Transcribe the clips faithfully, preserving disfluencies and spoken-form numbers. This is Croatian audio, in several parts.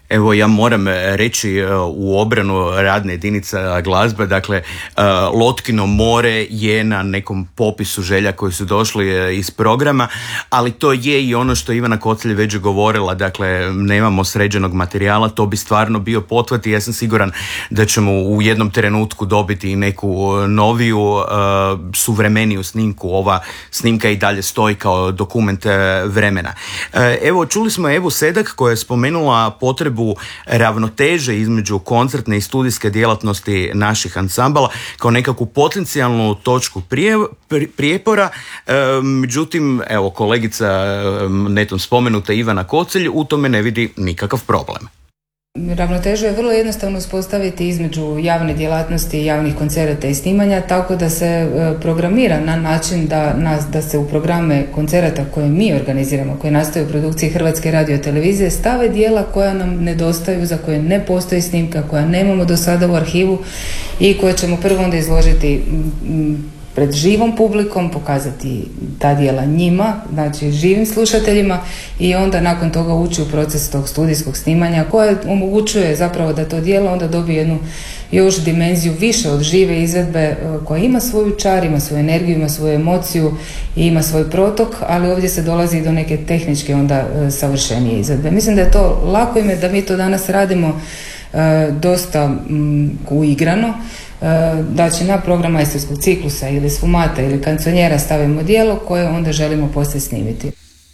Evo, ja moram reći u obranu radne jedinica glazbe, dakle, Lotkino more je na nekom popisu želja koji su došli iz programa, ali to je i ono što Ivana Kocelj već govorila, dakle, nemamo sređenog materijala, to bi stvarno bio pothvat i ja sam siguran da ćemo u jednom trenutku dobiti i neku noviju, suvremeniju snimku. Ova snimka i dalje stoji kao dokument vremena. Evo, čuli smo Evu Sedak koja je spomenula potrebu ravnoteže između koncertne i studijske djelatnosti naših ansambala kao nekakvu potencijalnu točku prije, prijepora. E, međutim, evo, kolegica netom spomenuta Ivana Kocelj u tome ne vidi nikakav problem. Ravnotežu je vrlo jednostavno uspostaviti između javne djelatnosti, javnih koncerata i snimanja, tako da se programira na način da, nas, da se u programe koncerata koje mi organiziramo, koje nastaju u produkciji Hrvatske radiotelevizije, stave dijela koja nam nedostaju, za koje ne postoji snimka, koja nemamo do sada u arhivu i koje ćemo prvo onda izložiti pred živom publikom, pokazati ta dijela njima, znači živim slušateljima, i onda nakon toga ući u proces tog studijskog snimanja koje omogućuje zapravo da to dijelo onda dobije jednu još dimenziju više od žive izvedbe koja ima svoju čar, ima svoju energiju, ima svoju emociju i ima svoj protok, ali ovdje se dolazi do neke tehničke onda savršenije izvedbe. Mislim da je to lako ime da mi to danas radimo e, dosta m, uigrano. Znači na program majstorskog ciklusa ili sfumata ili kanconjera stavimo djelo koje onda želimo poslije snimiti.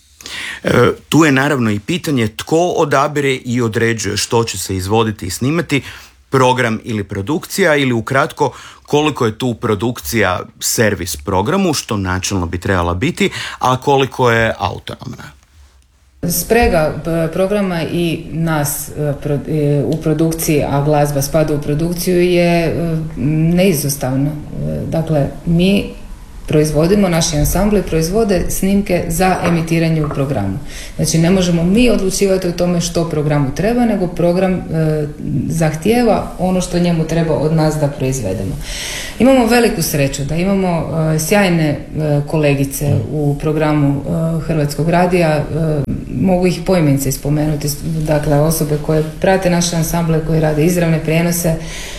E, tu je naravno i pitanje tko odabire i određuje što će se izvoditi i snimati, program ili produkcija, ili ukratko koliko je tu produkcija servis programu, što načelno bi trebala biti, a koliko je autonomna. Sprega programa i nas u produkciji, a glazba spada u produkciju, je neizostavno. Dakle, mi proizvodimo, naši ansambli proizvode snimke za emitiranje u programu. Znači, ne možemo mi odlučivati o tome što programu treba, nego program e, zahtijeva ono što njemu treba od nas da proizvedemo. Imamo veliku sreću da imamo e, sjajne e, kolegice u programu e, Hrvatskog radija, e, mogu ih poimence spomenuti, dakle osobe koje prate naše ansamble, koji rade izravne prijenose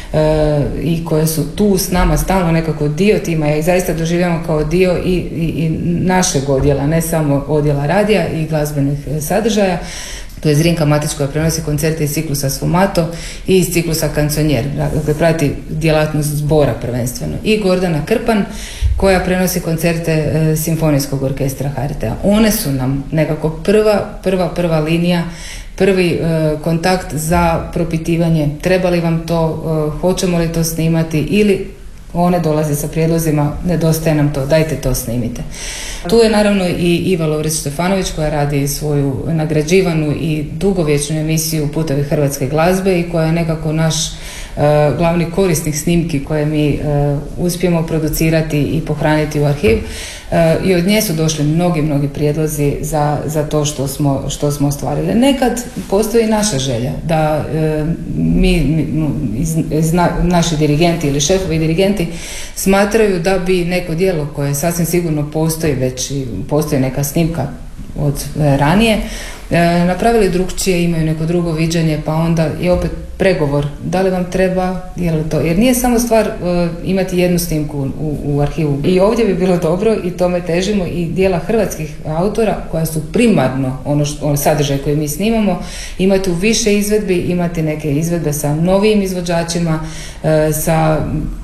e, i koje su tu s nama stalno nekako dio tima. Ja ih zaista doživljamo kao dio i, i, i našeg odjela, ne samo odjela radija i glazbenih sadržaja. To je Zrinka Matić koja prenosi koncerte iz ciklusa Sfumato i iz ciklusa Kanconjer, dakle prati djelatnost zbora prvenstveno. I Gordana Krpan koja prenosi koncerte e, Simfonijskog orkestra H R T-a. One su nam nekako prva, prva, prva linija, prvi e, kontakt za propitivanje treba li vam to, e, hoćemo li to snimati, ili one dolaze sa prijedlozima, nedostaje nam to, dajte to snimite. Tu je naravno i Iva Lovrić-Štefanović koja radi svoju nagrađivanu i dugovječnu emisiju Putovi hrvatske glazbe i koja je nekako naš Uh, glavni korisnik snimki koje mi uh, uspijemo producirati i pohraniti u arhiv, uh, i od nje su došli mnogi, mnogi prijedlozi za, za to što smo, što smo ostvarili. Nekad postoji naša želja da uh, mi, mi iz, iz na, naši dirigenti ili šefovi dirigenti smatraju da bi neko djelo koje sasvim sigurno postoji već i postoji neka snimka od uh, ranije, E, napravili drugčije, imaju neko drugo viđenje, pa onda je opet pregovor da li vam treba, je li to, jer nije samo stvar e, imati jednu snimku u, u arhivu. I ovdje bi bilo dobro i tome težimo i dijela hrvatskih autora koja su primarno ono, što, ono sadržaj koji mi snimamo, imati u više izvedbi, imati neke izvedbe sa novijim izvođačima, e, sa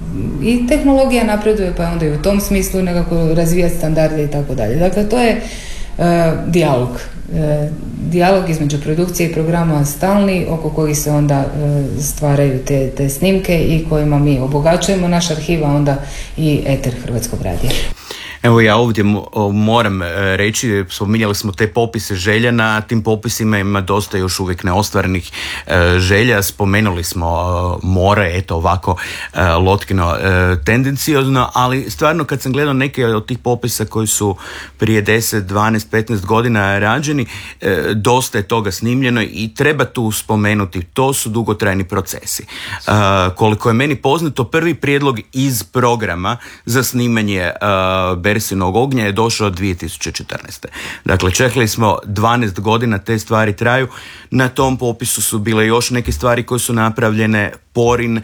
i tehnologija napreduje, pa onda i u tom smislu nekako razvijati standarde i tako dalje. Dakle, to je Uh, dijalog. Uh, dijalog između produkcije i programa stalni, oko kojih se onda uh, stvaraju te, te snimke i kojima mi obogaćujemo naš arhiv, a onda i eter Hrvatskog radija. Evo, ja ovdje moram reći, spominjali smo te popise želja, na tim popisima ima dosta još uvijek neostvarenih želja, spomenuli smo more, eto ovako Lotkino tendenciozno, ali stvarno kad sam gledao neke od tih popisa koji su prije deset, dvanaest, petnaest godina rađeni, dosta je toga snimljeno i treba tu spomenuti, to su dugotrajni procesi. Koliko je meni poznato, prvi prijedlog iz programa za snimanje Bersinog ognja je došao dvije tisuće četrnaeste. Dakle, čekali smo dvanaest godina, te stvari traju. Na tom popisu su bile još neke stvari koje su napravljene, Porin,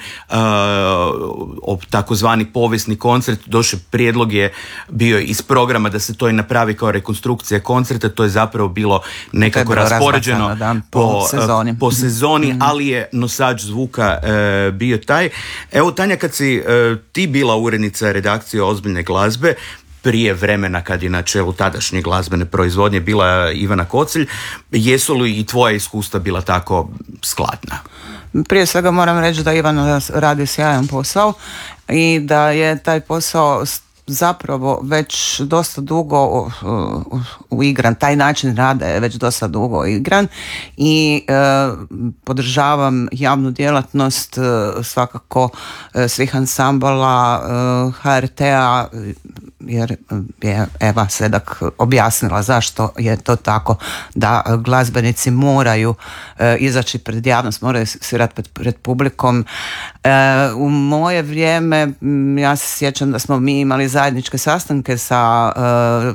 uh, takozvani povijesni koncert, došao prijedlog je bio iz programa da se to i napravi kao rekonstrukcija koncerta, to je zapravo bilo nekako bilo raspoređeno da, po, po sezoni, po sezoni mm. ali je nosač zvuka uh, bio taj. Evo Tanja, kad si uh, ti bila urednica redakcije Ozbiljne glazbe, prije vremena kad je na čelu tadašnje glazbene proizvodnje bila Ivana Kocilj, jesu li i tvoja iskustva bila tako skladna? Prije svega moram reći da Ivana radi sjajan posao i da je taj posao zapravo već dosta dugo uigran, taj način rada je već dosta dugo uigran i e, podržavam javnu djelatnost e, svakako e, svih ansambala e, ha er te-a, jer je Eva Sedak objasnila zašto je to tako, da glazbenici moraju e, izaći pred javnost, moraju svirati pred, pred publikom. E, u moje vrijeme m, ja se sjećam da smo mi imali zajedničke sastanke sa e,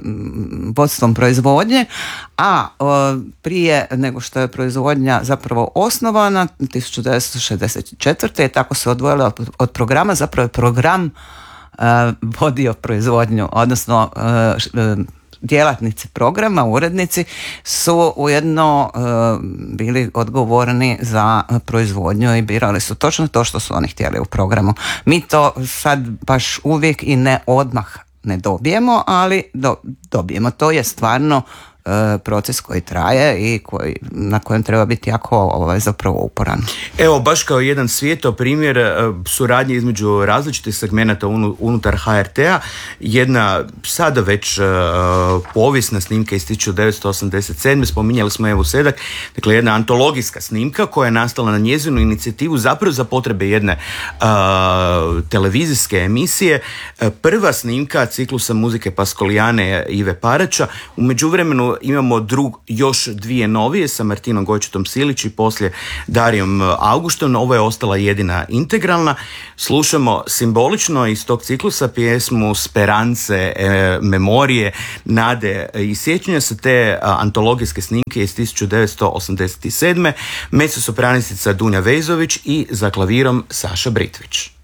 vodstvom proizvodnje, a e, prije nego što je proizvodnja zapravo osnovana tisuću devetsto šezdeset četvrte je tako se odvojila od, od programa, zapravo je program Uh, vodio proizvodnju, odnosno uh, uh, djelatnici programa, urednici su ujedno uh, bili odgovorni za proizvodnju i birali su točno to što su oni htjeli u programu. Mi to sad baš uvijek i ne odmah ne dobijemo, ali do, dobijemo. To je stvarno proces koji traje i koji, na kojem treba biti jako ovaj, zapravo uporan. Evo, baš kao jedan svijetao primjer suradnje između različitih segmenata unutar ha er te-a, jedna sada već uh, povijesna snimka iz tisuću devetsto osamdeset sedme. Spominjali smo Evu Sedak, dakle jedna antologijska snimka koja je nastala na njezinu inicijativu zapravo za potrebe jedne uh, televizijske emisije. Prva snimka ciklusa muzike Paskolijane Ive Paraća. U međuvremenu imamo drug, još dvije novije sa Martinom Gojčitom Silić i poslije Darijom Augustom. Ovo je ostala jedina integralna. Slušamo simbolično iz tog ciklusa pjesmu Sperance, e, memorije, nade i sjećanja sa te a, antologijske snimke iz tisuću devetsto osamdeset sedme. Mezzosopranistica Dunja Vezović i za klavirom Saša Britvić.